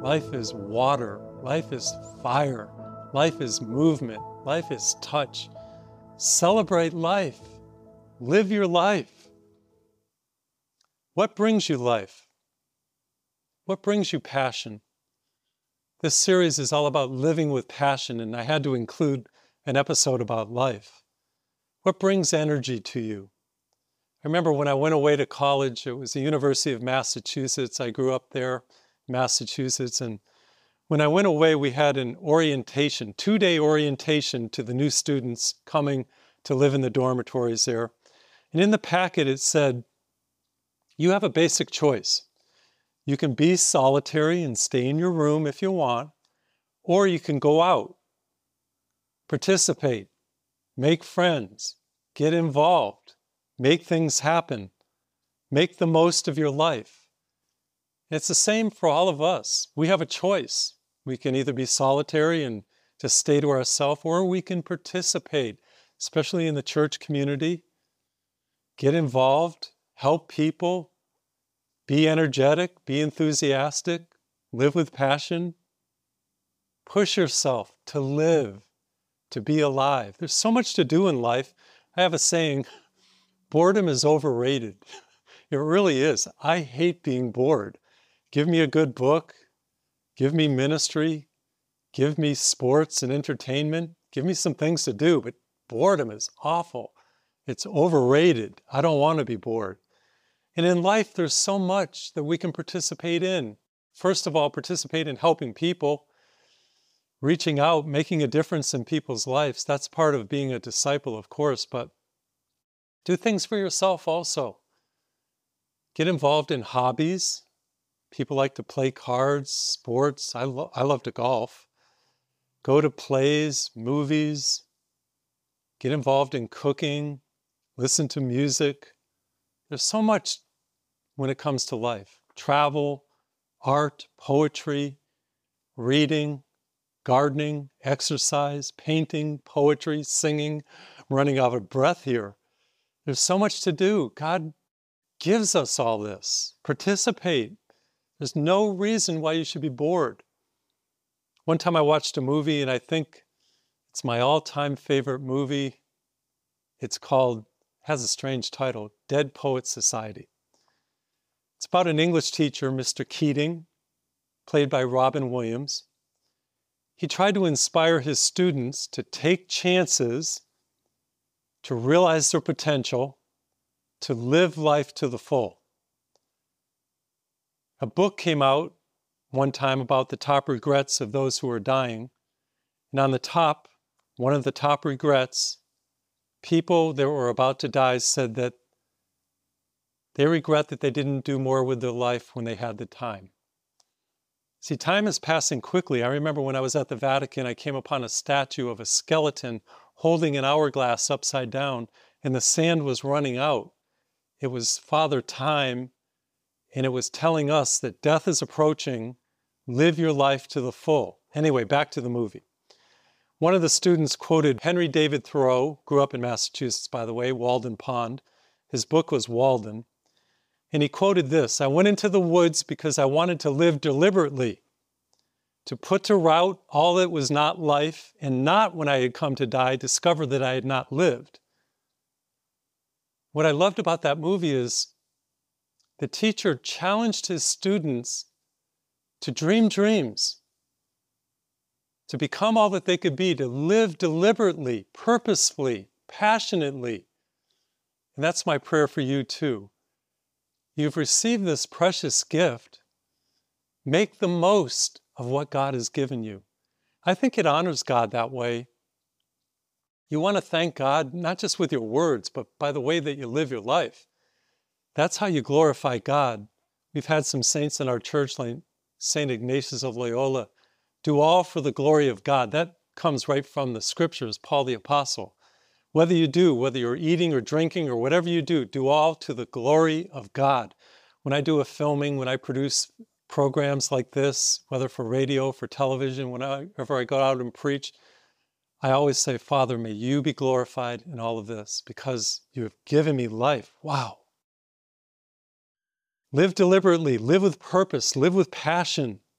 Life is water. Life is fire. Life is movement. Life is touch. Celebrate life. Live your life. What brings you life? What brings you passion? This series is all about living with passion, and I had to include an episode about life. What brings energy to you? I remember when I went away to college, it was the University of Massachusetts. I grew up there, Massachusetts, and when I went away, we had an orientation, 2-day orientation to the new students coming to live in the dormitories there. And in the packet, it said, you have a basic choice. You can be solitary and stay in your room if you want, or you can go out, participate, make friends, get involved, make things happen, make the most of your life. It's the same for all of us. We have a choice. We can either be solitary and just stay to ourselves, or we can participate, especially in the church community, get involved, help people, be energetic, be enthusiastic, live with passion, push yourself to live, to be alive. There's so much to do in life. I have a saying, boredom is overrated. It really is. I hate being bored. Give me a good book, give me ministry, give me sports and entertainment, give me some things to do, but boredom is awful. It's overrated. I don't want to be bored. And in life, there's so much that we can participate in. First of all, participate in helping people, reaching out, making a difference in people's lives. That's part of being a disciple, of course, but do things for yourself also. Get involved in hobbies. People like to play cards, sports. I love to golf. Go to plays, movies. Get involved in cooking. Listen to music. There's so much when it comes to life. Travel, art, poetry, reading, gardening, exercise, painting, poetry, singing. I'm running out of breath here. There's so much to do. God gives us all this. Participate. There's no reason why you should be bored. One time I watched a movie, and I think it's my all-time favorite movie. It's called, has a strange title, Dead Poets Society. It's about an English teacher, Mr. Keating, played by Robin Williams. He tried to inspire his students to take chances, to realize their potential, to live life to the full. A book came out one time about the top regrets of those who are dying. And on the top, one of the top regrets, people that were about to die said that they regret that they didn't do more with their life when they had the time. See, time is passing quickly. I remember when I was at the Vatican, I came upon a statue of a skeleton holding an hourglass upside down, and the sand was running out. It was Father Time, and it was telling us that death is approaching. Live your life to the full. Anyway, back to the movie. One of the students quoted Henry David Thoreau, grew up in Massachusetts, by the way, Walden Pond. His book was Walden. And he quoted this, "I went into the woods because I wanted to live deliberately, to put to rout all that was not life, and not when I had come to die, discover that I had not lived." What I loved about that movie is the teacher challenged his students to dream dreams, to become all that they could be, to live deliberately, purposefully, passionately. And that's my prayer for you too. You've received this precious gift. Make the most of what God has given you. I think it honors God that way. You want to thank God, not just with your words, but by the way that you live your life. That's how you glorify God. We've had some saints in our church, like St. Ignatius of Loyola, do all for the glory of God. That comes right from the scriptures, Paul the Apostle. Whether you're eating or drinking or whatever you do all to the glory of God. When I do a filming, when I produce programs like this, whether for radio, for television, whenever I go out and preach, I always say, Father, may you be glorified in all of this because you have given me life. Wow. Live deliberately, live with purpose, live with passion,